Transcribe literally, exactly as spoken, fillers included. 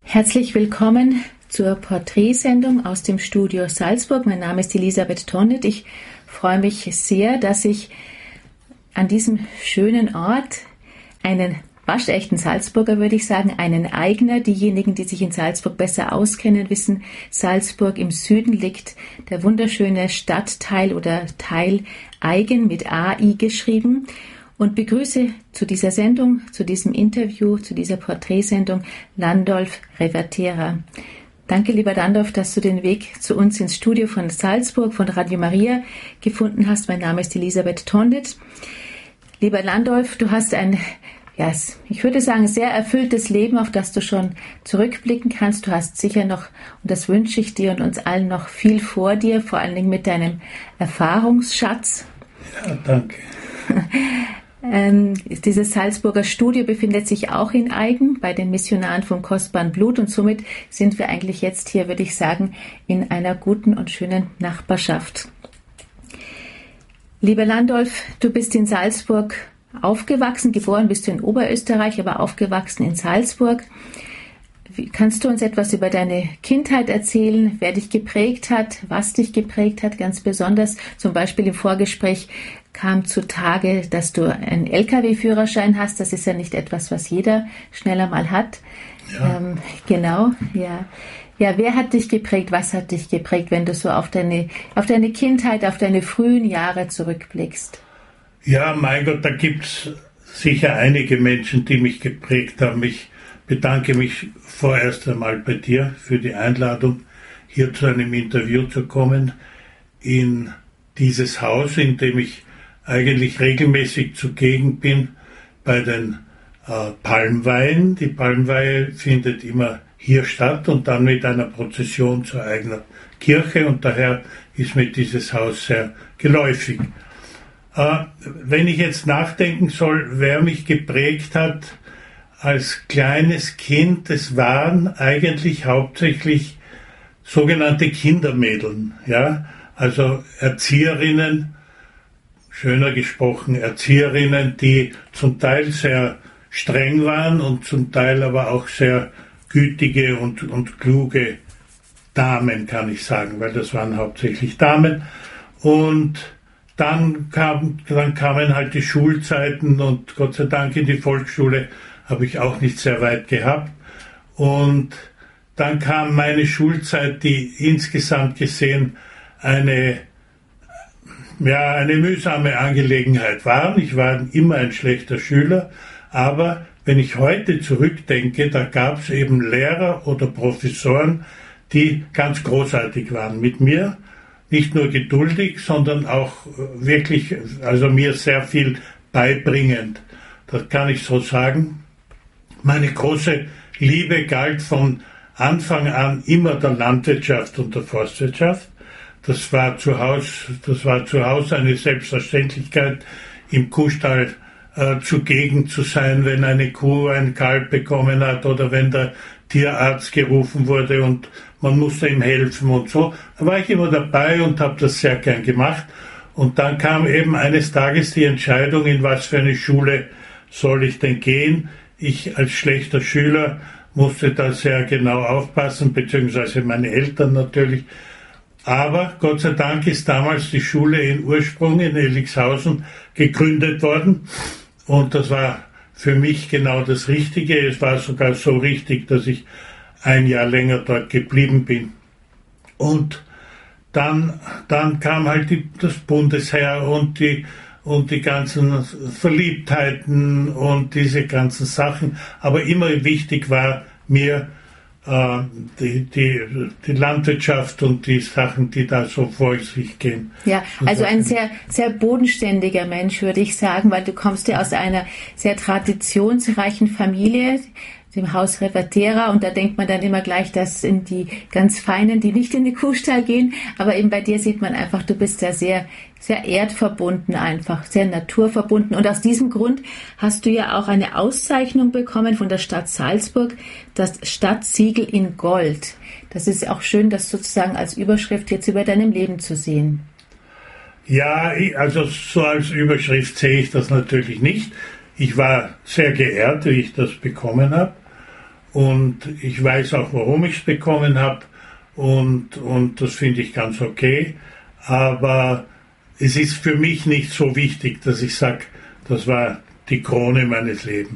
Herzlich willkommen zur Porträtsendung aus dem Studio Salzburg. Mein Name ist Elisabeth Tonnit. Ich freue mich sehr, dass ich an diesem schönen Ort einen waschechten Salzburger, würde ich sagen, einen Eigner. Diejenigen, die sich in Salzburg besser auskennen, wissen, Salzburg im Süden liegt der wunderschöne Stadtteil oder Teil Aigen mit A I geschrieben. Und begrüße zu dieser Sendung, zu diesem Interview, zu dieser Porträtsendung Landolf Revertera. Danke, lieber Landolf, dass du den Weg zu uns ins Studio von Salzburg, von Radio Maria gefunden hast. Mein Name ist Elisabeth Tonnit. Lieber Landolf, du hast ein, ja, ich würde sagen, sehr erfülltes Leben, auf das du schon zurückblicken kannst. Du hast sicher noch, und das wünsche ich dir und uns allen, noch viel vor dir, vor allen Dingen mit deinem Erfahrungsschatz. Ja, danke. Ähm, dieses Salzburger Studio befindet sich auch in Aigen bei den Missionaren vom kostbaren Blut und somit sind wir eigentlich jetzt hier, würde ich sagen, in einer guten und schönen Nachbarschaft. Lieber Landolf, du bist in Salzburg aufgewachsen, geboren bist du in Oberösterreich, aber aufgewachsen in Salzburg. Wie, kannst du uns etwas über deine Kindheit erzählen, wer dich geprägt hat, was dich geprägt hat, ganz besonders? Zum Beispiel im Vorgespräch kam zutage, dass du einen L K W-Führerschein hast. Das ist ja nicht etwas, was jeder schneller mal hat. Ja. Ähm, genau, ja. Ja, wer hat dich geprägt? Was hat dich geprägt, wenn du so auf deine, auf deine Kindheit, auf deine frühen Jahre zurückblickst? Ja, mein Gott, da gibt es sicher einige Menschen, die mich geprägt haben. Ich bedanke mich vorerst einmal bei dir für die Einladung, hier zu einem Interview zu kommen in dieses Haus, in dem ich eigentlich regelmäßig zugegen bin bei den äh, Palmweihen. Die Palmweihe findet immer hier statt und dann mit einer Prozession zur eigenen Kirche und daher ist mir dieses Haus sehr geläufig. Äh, wenn ich jetzt nachdenken soll, wer mich geprägt hat als kleines Kind, es waren eigentlich hauptsächlich sogenannte Kindermädeln, ja, also Erzieherinnen, schöner gesprochen, Erzieherinnen, die zum Teil sehr streng waren und zum Teil aber auch sehr gütige und, und kluge Damen, kann ich sagen, weil das waren hauptsächlich Damen. Und dann, kam, dann kamen halt die Schulzeiten und Gott sei Dank in die Volksschule habe ich auch nicht sehr weit gehabt. Und dann kam meine Schulzeit, die insgesamt gesehen eine ja, eine mühsame Angelegenheit war. Ich war immer ein schlechter Schüler, aber wenn ich heute zurückdenke, da gab es eben Lehrer oder Professoren, die ganz großartig waren mit mir. Nicht nur geduldig, sondern auch wirklich, also mir sehr viel beibringend. Das kann ich so sagen. Meine große Liebe galt von Anfang an immer der Landwirtschaft und der Forstwirtschaft. Das war zu Hause, das war zu Hause eine Selbstverständlichkeit, im Kuhstall äh, zugegen zu sein, wenn eine Kuh ein Kalb bekommen hat oder wenn der Tierarzt gerufen wurde und man musste ihm helfen und so. Da war ich immer dabei und habe das sehr gern gemacht. Und dann kam eben eines Tages die Entscheidung, in was für eine Schule soll ich denn gehen. Ich als schlechter Schüler musste da sehr genau aufpassen, beziehungsweise meine Eltern natürlich. Aber Gott sei Dank ist damals die Schule in Ursprung in Elixhausen gegründet worden und das war für mich genau das Richtige. Es war sogar so richtig, dass ich ein Jahr länger dort geblieben bin. Und dann, dann kam halt die, das Bundesheer und die, und die ganzen Verliebtheiten und diese ganzen Sachen. Aber immer wichtig war mir, Die, die, die Landwirtschaft und die Sachen, die da so vor sich gehen. Ja, also ein sehr, sehr bodenständiger Mensch, würde ich sagen, weil du kommst ja aus einer sehr traditionsreichen Familie, dem Haus Revertera, und da denkt man dann immer gleich, das sind die ganz Feinen, die nicht in den Kuhstall gehen, aber eben bei dir sieht man einfach, du bist ja sehr, sehr erdverbunden einfach, sehr naturverbunden, und aus diesem Grund hast du ja auch eine Auszeichnung bekommen von der Stadt Salzburg, das Stadtsiegel in Gold. Das ist auch schön, das sozusagen als Überschrift jetzt über deinem Leben zu sehen. Ja, also so als Überschrift sehe ich das natürlich nicht. Ich war sehr geehrt, wie ich das bekommen habe. und ich weiß auch, warum ich es bekommen habe und, und das finde ich ganz okay. Aber es ist für mich nicht so wichtig, dass ich sage, das war die Krone meines Lebens.